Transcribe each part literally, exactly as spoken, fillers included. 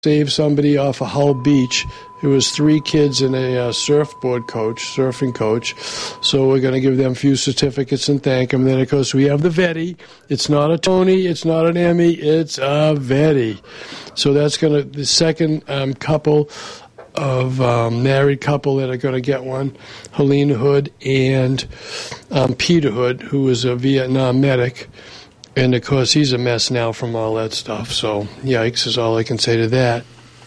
Saved somebody off of Hull Beach. It was three kids and a uh, surfboard coach, surfing coach. So we're going to give them a few certificates and thank them. Then, of course, we have the Vetty. It's not a Tony. It's not an Emmy. It's a Vetty. So that's going to, the second um, couple of um, married couple that are going to get one, Helena Hood and um, Peter Hood, who was a Vietnam medic. And, of course, he's a mess now from all that stuff. So, yikes is all I can say to that.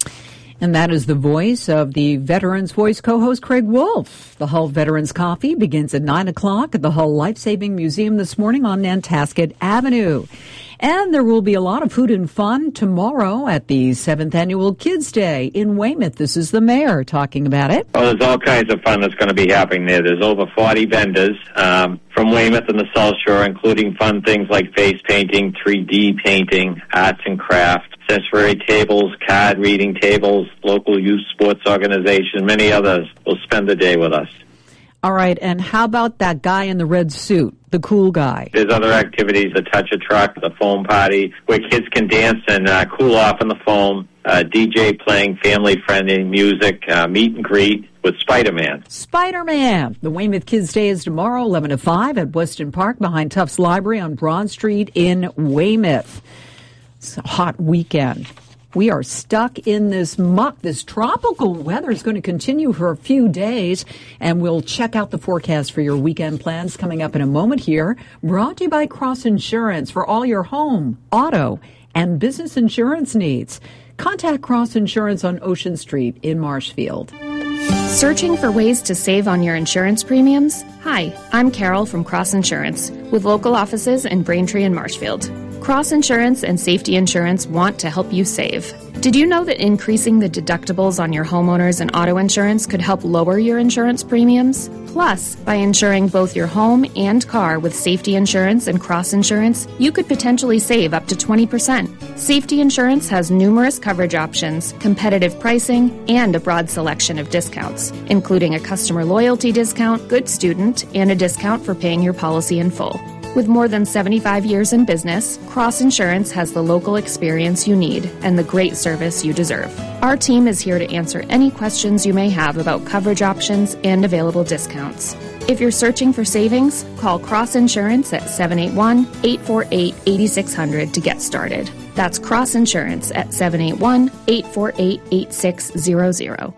And that is the voice of the Veterans Voice co-host Craig Wolf. The Hull Veterans Coffee begins at nine o'clock at the Hull Life-Saving Museum this morning on Nantasket Avenue. And there will be a lot of food and fun tomorrow at the seventh Annual Kids Day in Weymouth. This is the mayor talking about it. Oh, there's all kinds of fun that's going to be happening there. There's over forty vendors um, from Weymouth and the South Shore, including fun things like face painting, three D painting, arts and crafts, sensory tables, card reading tables, local youth sports organization, many others will spend the day with us. All right, and how about that guy in the red suit, the cool guy? There's other activities, the touch-a-truck, the foam party, where kids can dance and uh, cool off in the foam, uh, D J playing family-friendly music, uh, meet and greet with Spider-Man. Spider-Man! The Weymouth Kids Day is tomorrow, eleven to five at Weston Park behind Tufts Library on Broad Street in Weymouth. It's a hot weekend. We are stuck in this muck. This tropical weather is going to continue for a few days, and we'll check out the forecast for your weekend plans coming up in a moment here. Brought to you by Cross Insurance for all your home, auto, and business insurance needs. Contact Cross Insurance on Ocean Street in Marshfield. Searching for ways to save on your insurance premiums? Hi, I'm Carol from Cross Insurance, with local offices in Braintree and Marshfield. Cross Insurance and Safety Insurance want to help you save. Did you know that increasing the deductibles on your homeowners and auto insurance could help lower your insurance premiums? Plus, by insuring both your home and car with Safety Insurance and Cross Insurance, you could potentially save up to twenty percent. Safety Insurance has numerous coverage options, competitive pricing, and a broad selection of discounts, including a customer loyalty discount, good student, and a discount for paying your policy in full. With more than seventy-five years in business, Cross Insurance has the local experience you need and the great service you deserve. Our team is here to answer any questions you may have about coverage options and available discounts. If you're searching for savings, call Cross Insurance at seven eight one, eight four eight, eight six zero zero to get started. That's Cross Insurance at seven eight one, eight four eight, eight six zero zero.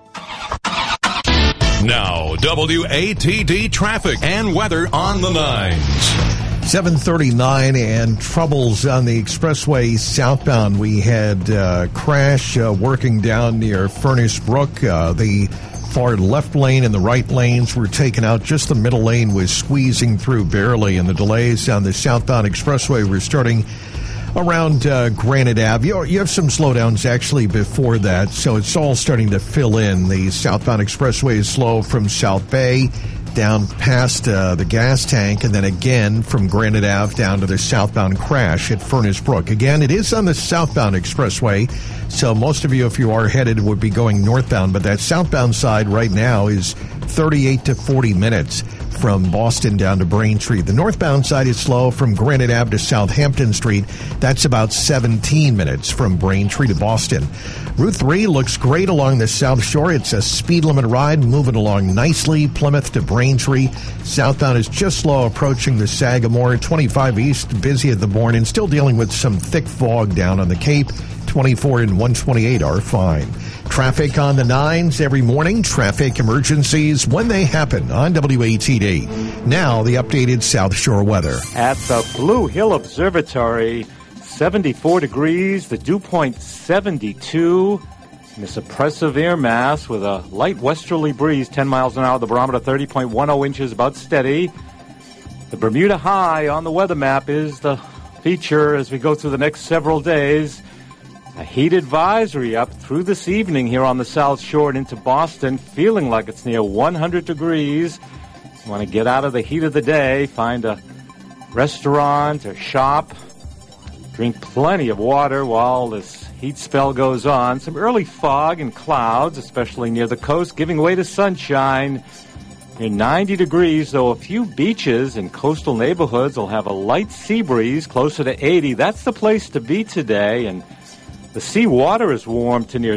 Now, W A T D traffic and weather on the nines. seven thirty-nine and troubles on the expressway southbound. We had a crash uh, working down near Furnace Brook. Uh, the far left lane and the right lanes were taken out. Just the middle lane was squeezing through barely, and the delays on the southbound expressway were starting around uh, Granite Ave. You, you have some slowdowns actually before that, so it's all starting to fill in. The southbound expressway is slow from South Bay down past uh, the gas tank, and then again from Granite Ave down to the southbound crash at Furnace Brook. Again, it is on the southbound expressway, so most of you, if you are headed, would be going northbound, but that southbound side right now is thirty-eight to forty minutes from Boston down to Braintree. The northbound side is slow from Granite Ave to Southampton Street. That's about seventeen minutes from Braintree to Boston. Route three looks great along the South Shore. It's a speed limit ride, moving along nicely. Plymouth to Braintree. Southbound is just slow approaching the Sagamore. twenty-five East, busy at the Bourne, and still dealing with some thick fog down on the Cape. twenty-four and one twenty-eight are fine. Traffic on the nines every morning. Traffic emergencies when they happen on W A T D. Now, the updated South Shore weather. At the Blue Hill Observatory, seventy-four degrees, the dew point seventy-two, and this oppressive air mass with a light westerly breeze, ten miles an hour, the barometer thirty point one zero inches, about steady. The Bermuda High on the weather map is the feature as we go through the next several days. A heat advisory up through this evening here on the South Shore and into Boston, feeling like it's near one hundred degrees. You want to get out of the heat of the day, find a restaurant or shop, drink plenty of water while this heat spell goes on. Some early fog and clouds, especially near the coast, giving way to sunshine. Near ninety degrees, though a few beaches and coastal neighborhoods will have a light sea breeze closer to eighty. That's the place to be today, and The sea water is warm to near